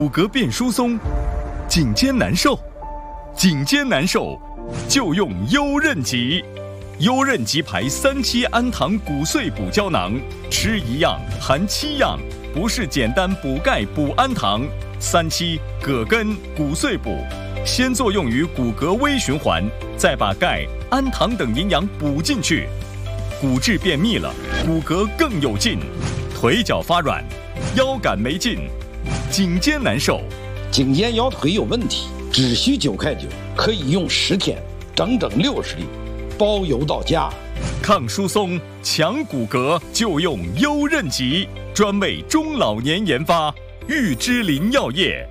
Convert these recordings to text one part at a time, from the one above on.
骨骼变疏松，颈肩难受，颈肩难受就用优韧极。优韧极牌3期氨糖骨碎补胶囊，吃1样含7样，不是简单补钙补氨糖。3期葛根骨碎补，先作用于骨骼微循环，再把钙、氨糖等营养补进去，骨质变密了，骨骼更有劲，腿脚发软，腰杆没劲，颈肩难受， 颈肩腰腿有问题，只需9块9，可以用10天，整整60粒，包邮到家。 抗疏松、强骨骼就用优韧极，专为中老年研发，玉芝林药业。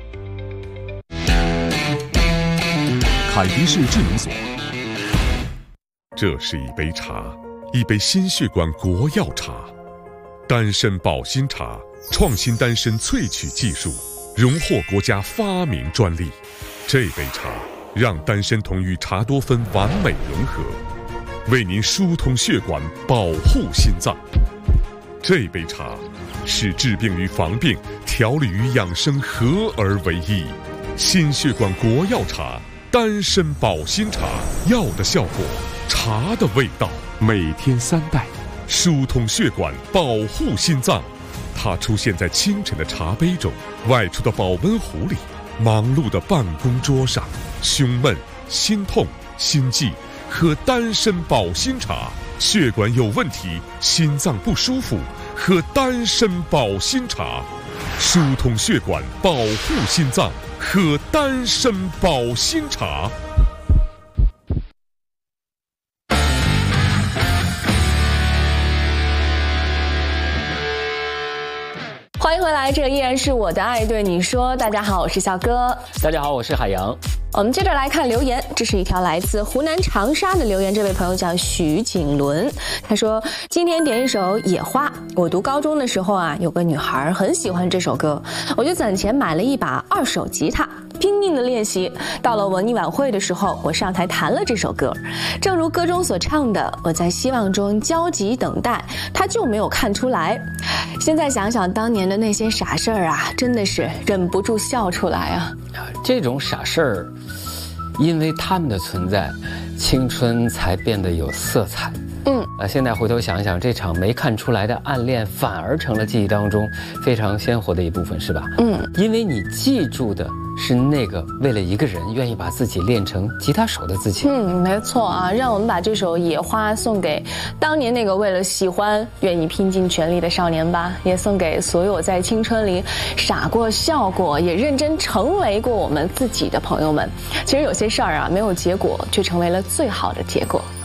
凯迪氏智能锁。这是一杯茶，一杯心血管国药茶，丹参保心茶，创新丹参萃取技术，荣获国家发明专利。这杯茶让丹参酮与茶多酚完美融合，为您疏通血管，保护心脏。这杯茶使治病与防病、调理与养生合而为一。心血管国药茶，丹参保心茶，药的效果，茶的味道。每天3袋，疏通血管，保护心脏。它出现在清晨的茶杯中，外出的保温壶里，忙碌的办公桌上。胸闷、心痛、心悸，喝丹参保心茶。血管有问题，心脏不舒服，喝丹参保心茶。疏通血管，保护心脏，喝丹参保心茶。 欢迎回来，这依然是我的爱对你说。大家好，我是小哥。 大家好，我是海洋。 我们接着来看留言，这是一条来自湖南长沙的留言，这位朋友叫许景伦，他说今天点一首《野花》。我读高中的时候啊，有个女孩很喜欢这首歌，我就攒钱买了一把2手吉他，拼命的练习。到了文艺晚会的时候，我上台弹了这首歌，正如歌中所唱的，我在希望中焦急等待，他就没有看出来。现在想想当年的那些傻事儿啊，真的是忍不住笑出来啊。 这种傻事儿，因为他们的存在，青春才变得有色彩。现在回头想想，这场没看出来的暗恋，反而成了记忆当中非常鲜活的一部分，是吧？因为你记住的是那个为了一个人愿意把自己练成吉他手的自己。 没错啊，让我们把这首《野花》送给当年那个为了喜欢愿意拼尽全力的少年吧，也送给所有在青春里傻过、笑过，也认真成为过我们自己的朋友们。其实有些事儿啊，没有结果，却成为了最好的结果。